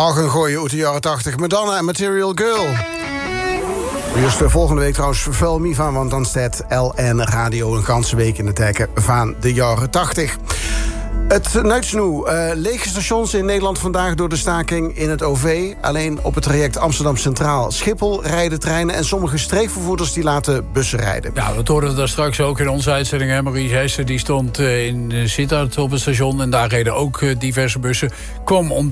Gaan gooien uit de jaren 80. Madonna en Material Girl. Juist volgende week trouwens veel meer van, want dan staat LN Radio een ganse week in de teken van de jaren 80. Het Nuitsnoe. Lege stations in Nederland vandaag door de staking in het OV. Alleen op het traject Amsterdam Centraal Schiphol rijden treinen en sommige streekvervoerders die laten bussen rijden. Ja, we hoorden daar straks ook in onze uitzending. Hè? Marie Heijsen die stond in Sittard op het station en daar reden ook diverse bussen. Kwam omdat